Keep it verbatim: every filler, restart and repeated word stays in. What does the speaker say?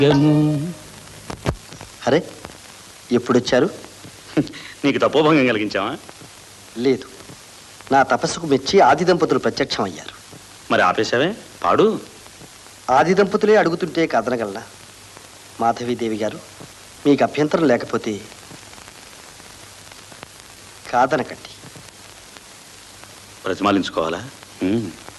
అరే ఎప్పుడొచ్చారు? నీకు తపోభంగం కలిగించావా? లేదు, నా తపస్సుకు మెచ్చి ఆది దంపతులు ప్రత్యక్షం అయ్యారు. మరి ఆపేశావే? పాడు. ఆది దంపతులే అడుగుతుంటే కాదనగలనా? మాధవీదేవి గారు, మీకు అభ్యంతరం లేకపోతే కాదనకండి. ప్రతిమాలించుకోవాలా?